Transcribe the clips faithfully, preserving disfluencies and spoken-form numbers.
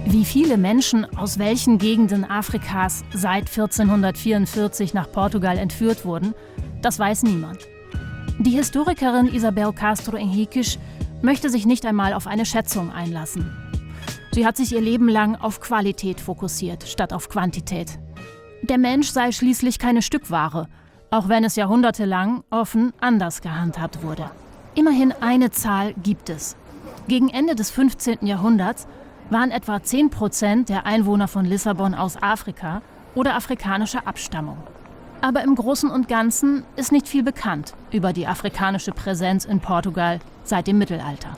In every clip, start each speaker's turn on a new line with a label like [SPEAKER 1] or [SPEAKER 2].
[SPEAKER 1] Wie viele Menschen aus welchen Gegenden Afrikas seit vierzehnhundertvierundvierzig nach Portugal entführt wurden, das weiß niemand. Die Historikerin Isabel Castro Henriques möchte sich nicht einmal auf eine Schätzung einlassen. Sie hat sich ihr Leben lang auf Qualität fokussiert, statt auf Quantität. Der Mensch sei schließlich keine Stückware, auch wenn es jahrhundertelang offen anders gehandhabt wurde. Immerhin eine Zahl gibt es. Gegen Ende des fünfzehnten Jahrhunderts waren etwa zehn Prozent der Einwohner von Lissabon aus Afrika oder afrikanischer Abstammung. Aber im Großen und Ganzen ist nicht viel bekannt über die afrikanische Präsenz in Portugal seit dem Mittelalter.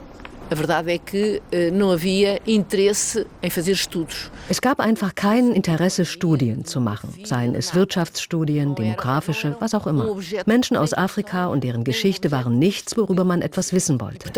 [SPEAKER 2] Es gab einfach kein Interesse, Studien zu machen, seien es Wirtschaftsstudien, demografische, was auch immer. Menschen aus Afrika und deren Geschichte waren nichts, worüber man etwas wissen wollte.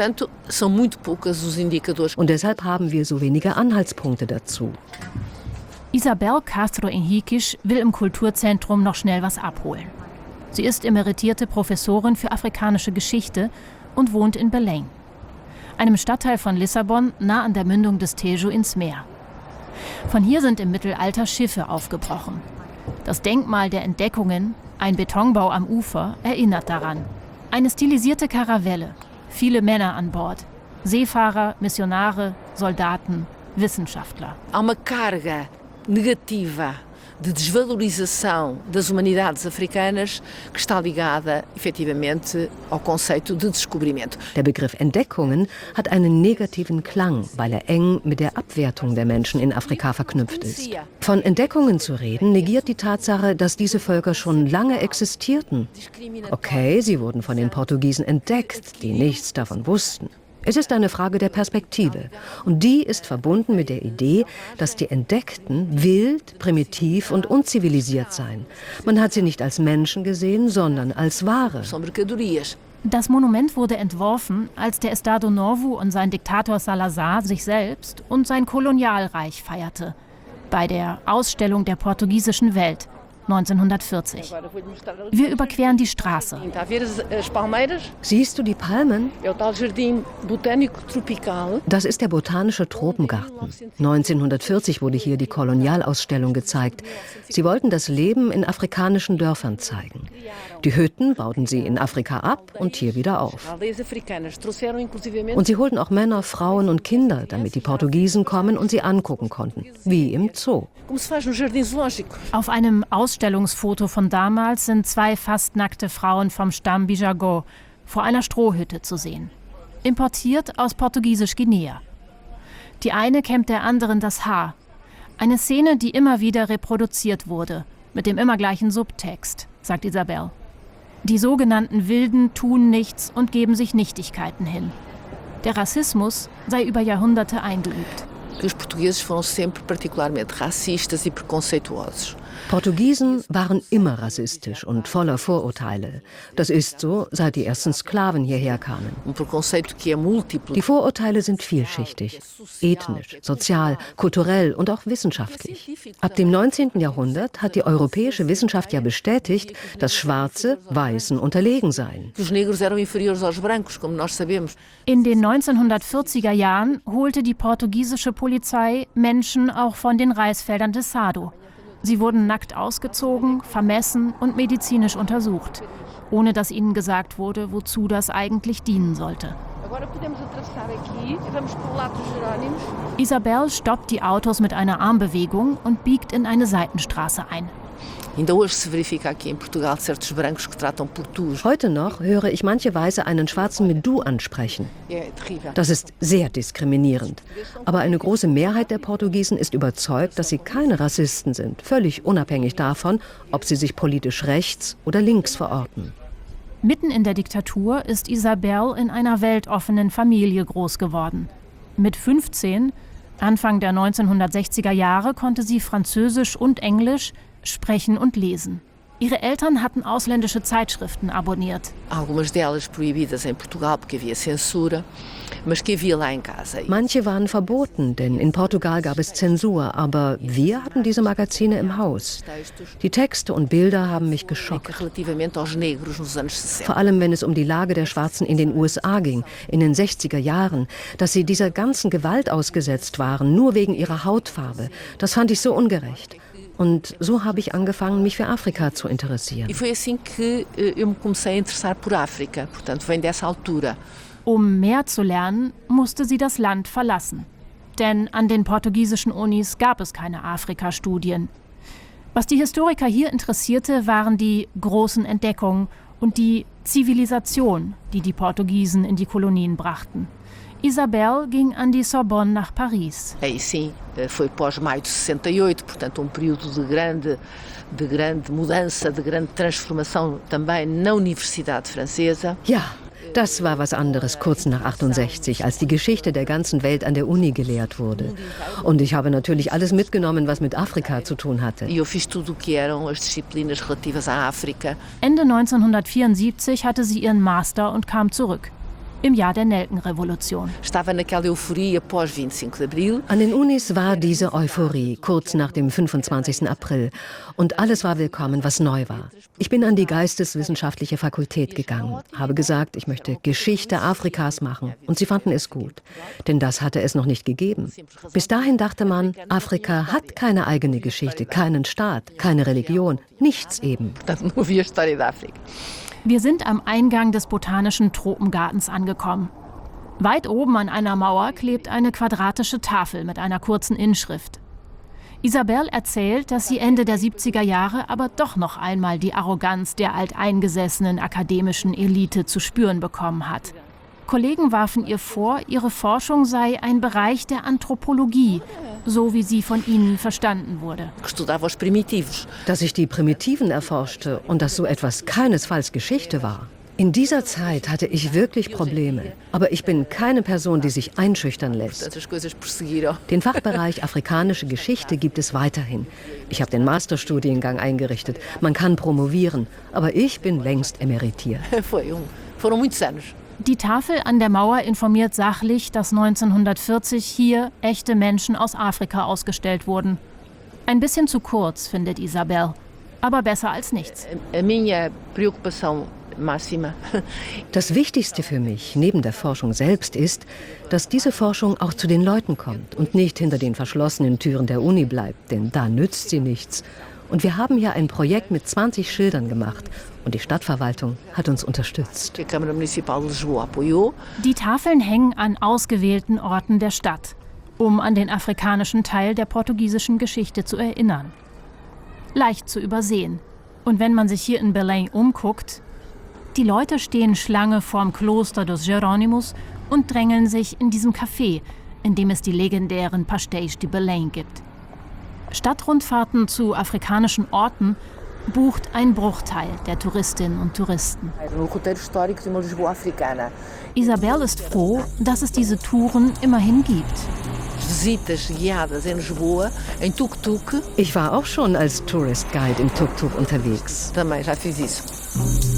[SPEAKER 2] Und deshalb haben wir so wenige Anhaltspunkte dazu.
[SPEAKER 1] Isabel Castro Henriques will im Kulturzentrum noch schnell was abholen. Sie ist emeritierte Professorin für afrikanische Geschichte und wohnt in Belém, einem Stadtteil von Lissabon nah an der Mündung des Tejo ins Meer. Von hier sind im Mittelalter Schiffe aufgebrochen. Das Denkmal der Entdeckungen, ein Betonbau am Ufer, erinnert daran. Eine stilisierte Karavelle, viele Männer an Bord, Seefahrer, Missionare, Soldaten, Wissenschaftler.
[SPEAKER 3] Uma carga negativa de desvalorização das humanidades africanas que está ligada efetivamente ao conceito de descobrimento.
[SPEAKER 2] Der Begriff Entdeckungen hat einen negativen Klang, weil er eng mit der Abwertung der Menschen in Afrika verknüpft ist. Von Entdeckungen zu reden, negiert die Tatsache, dass diese Völker schon lange existierten. Okay, sie wurden von den Portugiesen entdeckt, die nichts davon wussten. Es ist eine Frage der Perspektive. Und die ist verbunden mit der Idee, dass die Entdeckten wild, primitiv und unzivilisiert seien. Man hat sie nicht als Menschen gesehen, sondern als Ware.
[SPEAKER 1] Das Monument wurde entworfen, als der Estado Novo und sein Diktator Salazar sich selbst und sein Kolonialreich feierte. Bei der Ausstellung der portugiesischen Welt neunzehnhundertvierzig. Wir überqueren die Straße.
[SPEAKER 2] Siehst du die Palmen? Das ist der botanische Tropengarten. neunzehnhundertvierzig wurde hier die Kolonialausstellung gezeigt. Sie wollten das Leben in afrikanischen Dörfern zeigen. Die Hütten bauten sie in Afrika ab und hier wieder auf. Und sie holten auch Männer, Frauen und Kinder, damit die Portugiesen kommen und sie angucken konnten. Wie im Zoo.
[SPEAKER 1] Auf einem Ausstellungsfoto von damals sind zwei fast nackte Frauen vom Stamm Bijagó vor einer Strohhütte zu sehen. Importiert aus Portugiesisch-Guinea. Die eine kämmt der anderen das Haar. Eine Szene, die immer wieder reproduziert wurde, mit dem immer gleichen Subtext, sagt Isabel. Die sogenannten Wilden tun nichts und geben sich Nichtigkeiten hin. Der Rassismus sei über Jahrhunderte eingeübt.
[SPEAKER 3] Os portugueses foram sempre particularmente racistas e preconceituosos.
[SPEAKER 2] Portugiesen waren immer rassistisch und voller Vorurteile. Das ist so, seit die ersten Sklaven hierher kamen. Die Vorurteile sind vielschichtig, ethnisch, sozial, kulturell und auch wissenschaftlich. Ab dem neunzehnten Jahrhundert hat die europäische Wissenschaft ja bestätigt, dass Schwarze Weißen unterlegen seien.
[SPEAKER 1] In den neunzehnhundertvierziger Jahren holte die portugiesische Polizei Menschen auch von den Reisfeldern des Sado. Sie wurden nackt ausgezogen, vermessen und medizinisch untersucht, ohne dass ihnen gesagt wurde, wozu das eigentlich dienen sollte. Isabel stoppt die Autos mit einer Armbewegung und biegt in eine Seitenstraße ein.
[SPEAKER 2] Heute noch höre ich manche Weiße einen Schwarzen mit Du ansprechen. Das ist sehr diskriminierend. Aber eine große Mehrheit der Portugiesen ist überzeugt, dass sie keine Rassisten sind, völlig unabhängig davon, ob sie sich politisch rechts oder links verorten.
[SPEAKER 1] Mitten in der Diktatur ist Isabel in einer weltoffenen Familie groß geworden. Mit fünfzehn, Anfang der neunzehnhundertsechziger Jahre, konnte sie Französisch und Englisch sprechen und lesen. Ihre Eltern hatten ausländische Zeitschriften abonniert.
[SPEAKER 3] Algumas delas proibidas em Portugal porque havia censura, mas que havia lá em casa.
[SPEAKER 2] Manche waren verboten, denn in Portugal gab es Zensur, aber wir hatten diese Magazine im Haus. Die Texte und Bilder haben mich geschockt. Vor allem, wenn es um die Lage der Schwarzen in den U S A ging, in den sechziger Jahren, dass sie dieser ganzen Gewalt ausgesetzt waren, nur wegen ihrer Hautfarbe. Das fand ich so ungerecht. Und so habe ich angefangen, mich für Afrika zu interessieren.
[SPEAKER 3] E foi assim que eu me comecei a interessar por África, portanto vem dessa altura.
[SPEAKER 1] Um mehr zu lernen, musste sie das Land verlassen. Denn an den portugiesischen Unis gab es keine Afrika-Studien. Was die Historiker hier interessierte, waren die großen Entdeckungen und die Zivilisation, die die Portugiesen in die Kolonien brachten. Isabel ging an die Sorbonne nach Paris.
[SPEAKER 3] Aí sim, foi pós-maio de sessenta e oito, portanto um período de grande, de grande mudança, de grande transformação também na Universidade Francesa.
[SPEAKER 2] Ja, das war was anderes kurz nach achtundsechzig, als die Geschichte der ganzen Welt an der Uni gelehrt wurde. Und ich habe natürlich alles mitgenommen, was mit Afrika zu tun hatte.
[SPEAKER 3] E eu fiz tudo o que eram as disciplinas relativas à África.
[SPEAKER 1] Ende neunzehnhundertvierundsiebzig hatte sie ihren Master und kam zurück. Im Jahr der Nelkenrevolution.
[SPEAKER 3] Estava naquela euforia pós vinte e cinco de Abril.
[SPEAKER 2] An den Unis war diese Euphorie, kurz nach dem fünfundzwanzigsten April. Und alles war willkommen, was neu war. Ich bin an die Geisteswissenschaftliche Fakultät gegangen, habe gesagt, ich möchte Geschichte Afrikas machen. Und sie fanden es gut, denn das hatte es noch nicht gegeben. Bis dahin dachte man, Afrika hat keine eigene Geschichte, keinen Staat, keine Religion, nichts eben.
[SPEAKER 3] Portanto, não havia história da África.
[SPEAKER 1] Wir sind am Eingang des Botanischen Tropengartens angekommen. Weit oben an einer Mauer klebt eine quadratische Tafel mit einer kurzen Inschrift. Isabel erzählt, dass sie Ende der siebziger Jahre aber doch noch einmal die Arroganz der alteingesessenen akademischen Elite zu spüren bekommen hat. Kollegen warfen ihr vor, ihre Forschung sei ein Bereich der Anthropologie, so wie sie von ihnen verstanden wurde.
[SPEAKER 2] Dass ich die Primitiven erforschte und dass so etwas keinesfalls Geschichte war. In dieser Zeit hatte ich wirklich Probleme. Aber ich bin keine Person, die sich einschüchtern lässt. Den Fachbereich Afrikanische Geschichte gibt es weiterhin. Ich habe den Masterstudiengang eingerichtet. Man kann promovieren. Aber ich bin längst emeritiert.
[SPEAKER 1] Die Tafel an der Mauer informiert sachlich, dass neunzehnhundertvierzig hier echte Menschen aus Afrika ausgestellt wurden. Ein bisschen zu kurz, findet Isabel, aber besser als nichts.
[SPEAKER 2] Das Wichtigste für mich, neben der Forschung selbst, ist, dass diese Forschung auch zu den Leuten kommt und nicht hinter den verschlossenen Türen der Uni bleibt, denn da nützt sie nichts. Und wir haben hier ein Projekt mit zwanzig Schildern gemacht und die Stadtverwaltung hat uns unterstützt.
[SPEAKER 1] Die Tafeln hängen an ausgewählten Orten der Stadt, um an den afrikanischen Teil der portugiesischen Geschichte zu erinnern. Leicht zu übersehen. Und wenn man sich hier in Belém umguckt, die Leute stehen Schlange vorm Kloster dos Jerônimos und drängeln sich in diesem Café, in dem es die legendären Pastéis de Belém gibt. Stadtrundfahrten zu afrikanischen Orten bucht ein Bruchteil der Touristinnen und Touristen. Isabel ist froh, dass es diese Touren immerhin gibt.
[SPEAKER 2] Ich war auch schon als Tourist Guide im Tuk-Tuk unterwegs.
[SPEAKER 3] Também já fiz isso.